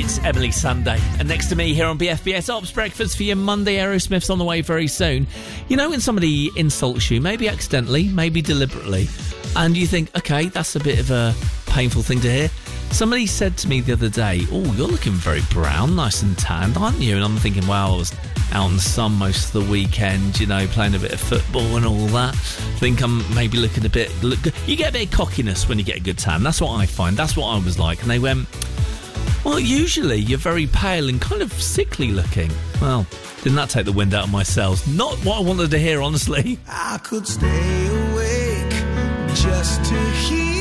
It's Emily Sunday, and next to me here on BFBS Ops Breakfast for your Monday. Aerosmith's on the way very soon. You know when somebody insults you, maybe accidentally, maybe deliberately, and you think, okay, that's a bit of a painful thing to hear. Somebody said to me the other day, oh, you're looking very brown, nice and tanned, aren't you? And I'm thinking, well, I was out in the sun most of the weekend, you know, playing a bit of football and all that. Think I'm maybe looking a bit... You get a bit of cockiness when you get a good tan. That's what I find. That's what I was like. And they went, well, usually you're very pale and kind of sickly looking. Well, didn't that take the wind out of my sails? Not what I wanted to hear, honestly. I could stay awake just to hear